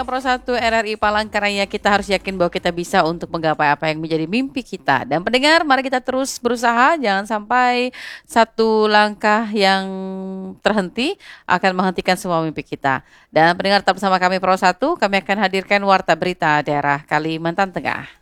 pendengar Pro 1 RRI Palangkaraya, kita harus yakin bahwa kita bisa untuk menggapai apa yang menjadi mimpi kita. Dan pendengar, mari kita terus berusaha, jangan sampai satu langkah yang terhenti akan menghentikan semua mimpi kita. Dan pendengar tetap bersama kami Pro 1, kami akan hadirkan Warta Berita Daerah Kalimantan Tengah.